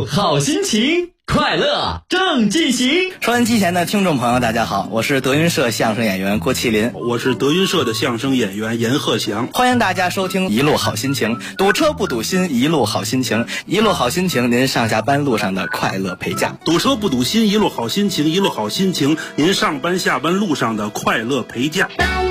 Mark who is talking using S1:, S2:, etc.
S1: 路好心情，快乐正进行。
S2: 收音机前的听众朋友大家好，我是德云社相声演员郭麒麟，
S3: 我是德云社的相声演员严鹤翔。
S2: 欢迎大家收听一路好心情，堵车不堵心，一路好心情，一路好心情，您上下班路上的快乐陪驾。
S3: 堵车不堵心，一路好心情，一路好心情，您上班下班路上的快乐陪驾。